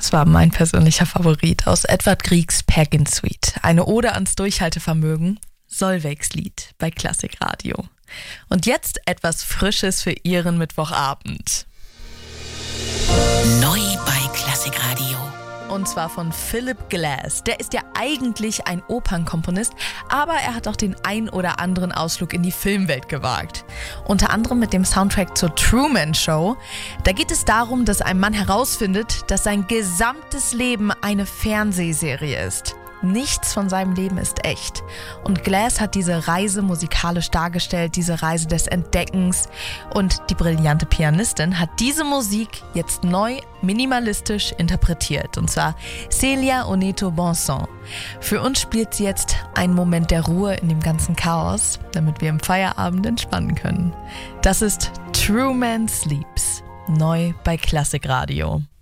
Das war mein persönlicher Favorit aus Edvard Griegs Pagan Suite. Eine Ode ans Durchhaltevermögen. Solveigs Lied bei Klassikradio. Und jetzt etwas Frisches für Ihren Mittwochabend. Neu bei Klassikradio. Und zwar von Philip Glass. Der ist ja eigentlich ein Opernkomponist, aber er hat auch den ein oder anderen Ausflug in die Filmwelt gewagt. Unter anderem mit dem Soundtrack zur Truman Show. Da geht es darum, dass ein Mann herausfindet, dass sein gesamtes Leben eine Fernsehserie ist. Nichts von seinem Leben ist echt. Und Glass hat diese Reise musikalisch dargestellt, diese Reise des Entdeckens. Und die brillante Pianistin hat diese Musik jetzt neu minimalistisch interpretiert. Und zwar Celia Oneto-Bonson. Für uns spielt sie jetzt einen Moment der Ruhe in dem ganzen Chaos, damit wir im Feierabend entspannen können. Das ist True Man Sleeps, neu bei Klassikradio.